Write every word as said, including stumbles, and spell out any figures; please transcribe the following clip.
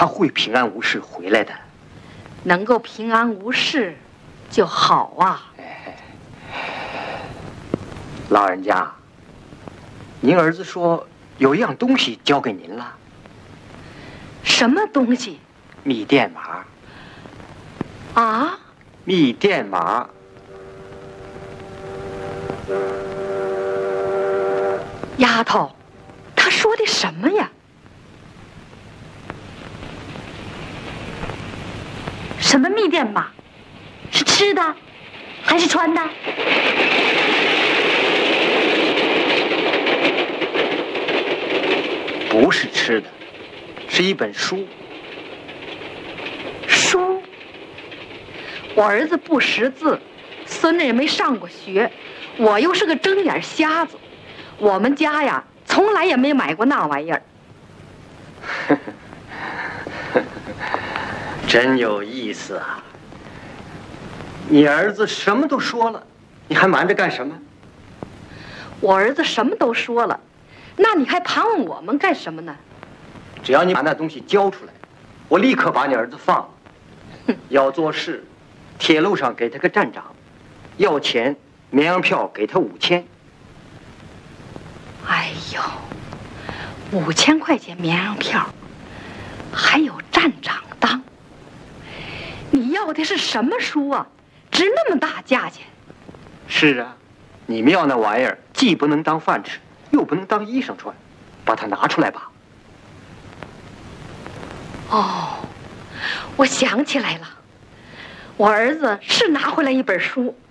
他会平安无事回来的。 能够平安无事就好啊。 哎，老人家，您儿子说有一样东西交给您了。 什么东西？ 密电码。 啊？ 密电码。 丫头，他说的什么呀？什么密电码？是吃的，还是穿的？ 不是吃的，是一本书。 书？我儿子不识字，孙子也没上过学，我又是个睁眼瞎子，我们家呀从来也没买过那玩意儿。 真有意思啊！你儿子什么都说了，你还瞒着干什么？ 我儿子什么都说了，那你还盘问我们干什么呢？ 只要你把那东西交出来，我立刻把你儿子放了。要做事，铁路上给他个站长；要钱，绵羊票给他五千。 哎呦，五千块钱绵羊票，还有站长当。你要的是什么书啊？值那么大价钱？ 是啊，你们要那玩意儿，既不能当饭吃，又不能当衣裳穿，把它拿出来吧。 哦，我想起来了，我儿子是拿回来一本书，